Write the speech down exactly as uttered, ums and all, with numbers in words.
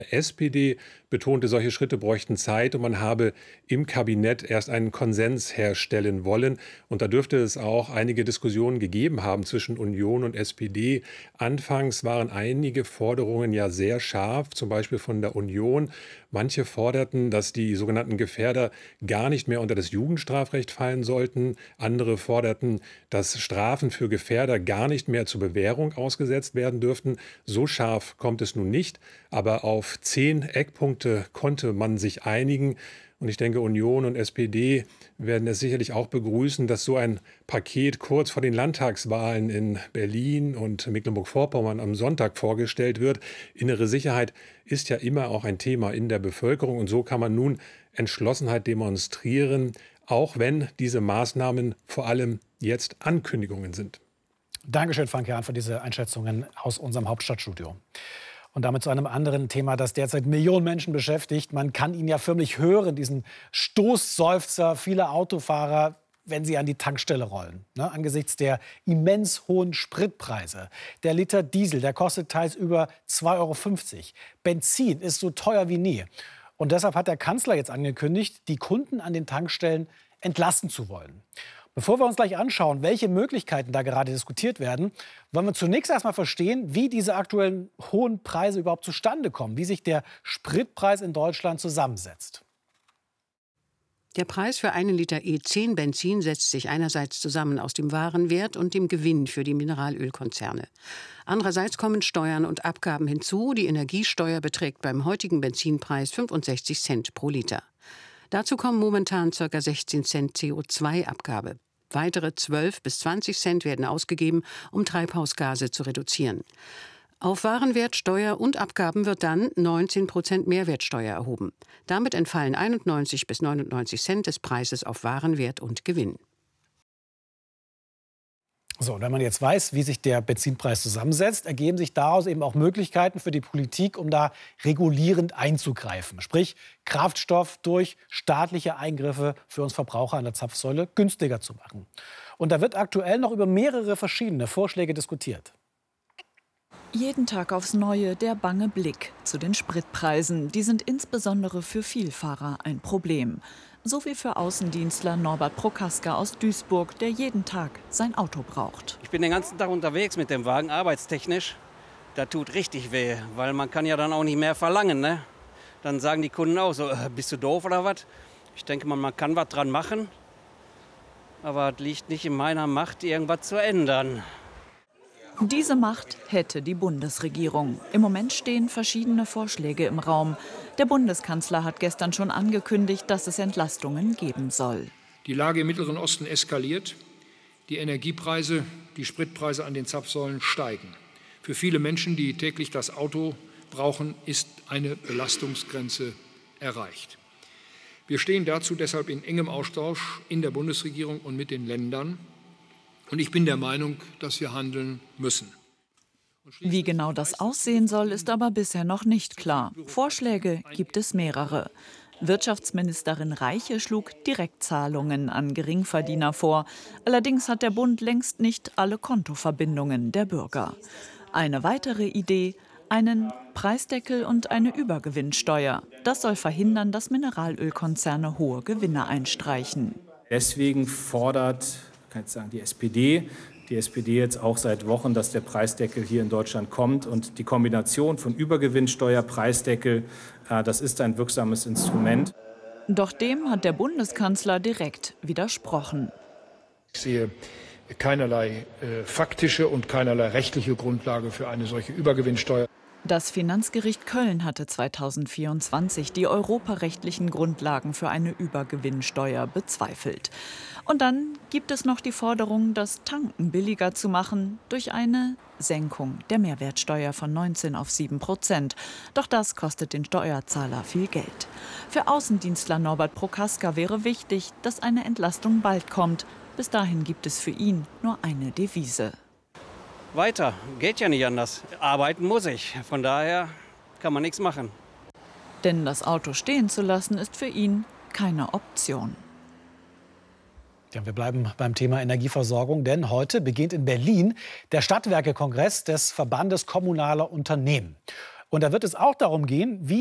S P D betonte, solche Schritte bräuchten Zeit und man habe im Kabinett erst einen Konsens herstellen wollen. Und da dürfte es auch einige Diskussionen gegeben haben zwischen Union und S P D. Anfangs waren einige Forderungen ja sehr scharf, zum Beispiel von der Union. Manche forderten, dass die sogenannten Gefährder gar nicht mehr unter das Jugendstrafrecht fallen sollten. Andere forderten, dass Strafen für Gefährder gar nicht mehr zur Bewährung ausgesetzt werden dürften. So scharf kommt es nun nicht, aber auf zehn Eckpunkte konnte man sich einigen. Und ich denke, Union und S P D werden es sicherlich auch begrüßen, dass so ein Paket kurz vor den Landtagswahlen in Berlin und Mecklenburg-Vorpommern am Sonntag vorgestellt wird. Innere Sicherheit ist ja immer auch ein Thema in der Bevölkerung. Und so kann man nun Entschlossenheit demonstrieren, auch wenn diese Maßnahmen vor allem jetzt Ankündigungen sind. Dankeschön, Frank Jahn, für diese Einschätzungen aus unserem Hauptstadtstudio. Und damit zu einem anderen Thema, das derzeit Millionen Menschen beschäftigt. Man kann ihn ja förmlich hören, diesen Stoßseufzer vieler Autofahrer, wenn sie an die Tankstelle rollen. Ne? Angesichts der immens hohen Spritpreise. Der Liter Diesel, der kostet teils über zwei Euro fünfzig. Benzin ist so teuer wie nie. Und deshalb hat der Kanzler jetzt angekündigt, die Kunden an den Tankstellen entlasten zu wollen. Bevor wir uns gleich anschauen, welche Möglichkeiten da gerade diskutiert werden, wollen wir zunächst erstmal verstehen, wie diese aktuellen hohen Preise überhaupt zustande kommen, wie sich der Spritpreis in Deutschland zusammensetzt. Der Preis für einen Liter E zehn Benzin setzt sich einerseits zusammen aus dem Warenwert und dem Gewinn für die Mineralölkonzerne. Andererseits kommen Steuern und Abgaben hinzu. Die Energiesteuer beträgt beim heutigen Benzinpreis fünfundsechzig Cent pro Liter. Dazu kommen momentan ca. sechzehn Cent C O zwei Abgabe. Weitere zwölf bis zwanzig Cent werden ausgegeben, um Treibhausgase zu reduzieren. Auf Warenwert, Steuer und Abgaben wird dann neunzehn Prozent Mehrwertsteuer erhoben. Damit entfallen einundneunzig bis neunundneunzig Cent des Preises auf Warenwert und Gewinn. So, wenn man jetzt weiß, wie sich der Benzinpreis zusammensetzt, ergeben sich daraus eben auch Möglichkeiten für die Politik, um da regulierend einzugreifen. Sprich, Kraftstoff durch staatliche Eingriffe für uns Verbraucher an der Zapfsäule günstiger zu machen. Und da wird aktuell noch über mehrere verschiedene Vorschläge diskutiert. Jeden Tag aufs Neue der bange Blick zu den Spritpreisen. Die sind insbesondere für Vielfahrer ein Problem. So wie für Außendienstler Norbert Prokaska aus Duisburg, der jeden Tag sein Auto braucht. Ich bin den ganzen Tag unterwegs mit dem Wagen, arbeitstechnisch. Das tut richtig weh, weil man kann ja dann auch nicht mehr verlangen. Ne? Dann sagen die Kunden auch so, äh, bist du doof oder was? Ich denke mal, man kann was dran machen, aber es liegt nicht in meiner Macht, irgendwas zu ändern. Diese Macht hätte die Bundesregierung. Im Moment stehen verschiedene Vorschläge im Raum. Der Bundeskanzler hat gestern schon angekündigt, dass es Entlastungen geben soll. Die Lage im Mittleren Osten eskaliert. Die Energiepreise, die Spritpreise an den Zapfsäulen steigen. Für viele Menschen, die täglich das Auto brauchen, ist eine Belastungsgrenze erreicht. Wir stehen dazu deshalb in engem Austausch in der Bundesregierung und mit den Ländern. Und ich bin der Meinung, dass wir handeln müssen. Wie genau das aussehen soll, ist aber bisher noch nicht klar. Vorschläge gibt es mehrere. Wirtschaftsministerin Reiche schlug Direktzahlungen an Geringverdiener vor. Allerdings hat der Bund längst nicht alle Kontoverbindungen der Bürger. Eine weitere Idee: einen Preisdeckel und eine Übergewinnsteuer. Das soll verhindern, dass Mineralölkonzerne hohe Gewinne einstreichen. Deswegen fordert kann ich sagen, die S P D, die S P D jetzt auch seit Wochen, dass der Preisdeckel hier in Deutschland kommt. Und die Kombination von Übergewinnsteuer, Preisdeckel, äh, das ist ein wirksames Instrument. Doch dem hat der Bundeskanzler direkt widersprochen. Ich sehe keinerlei äh, faktische und keinerlei rechtliche Grundlage für eine solche Übergewinnsteuer. Das Finanzgericht Köln hatte zweitausendvierundzwanzig die europarechtlichen Grundlagen für eine Übergewinnsteuer bezweifelt. Und dann gibt es noch die Forderung, das Tanken billiger zu machen durch eine Senkung der Mehrwertsteuer von neunzehn auf sieben Prozent. Doch das kostet den Steuerzahler viel Geld. Für Außendienstler Norbert Prokaska wäre wichtig, dass eine Entlastung bald kommt. Bis dahin gibt es für ihn nur eine Devise. Weiter, geht ja nicht anders. Arbeiten muss ich, von daher kann man nichts machen. Denn das Auto stehen zu lassen, ist für ihn keine Option. Ja, wir bleiben beim Thema Energieversorgung, denn heute beginnt in Berlin der Stadtwerke-Kongress des Verbandes kommunaler Unternehmen. Und da wird es auch darum gehen, wie